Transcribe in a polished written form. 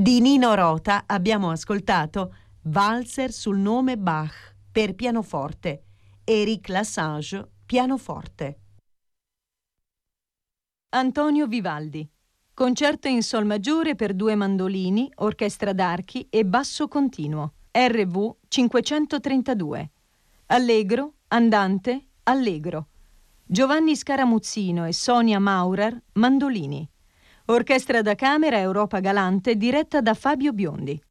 Di Nino Rota abbiamo ascoltato Valzer sul nome Bach per pianoforte, Éric Lassage, pianoforte. Antonio Vivaldi. Concerto in sol maggiore per 2 mandolini, orchestra d'archi e basso continuo. RV 532. Allegro, andante, allegro. Giovanni Scaramuzzino e Sonia Maurer, mandolini. Orchestra da camera Europa Galante diretta da Fabio Biondi.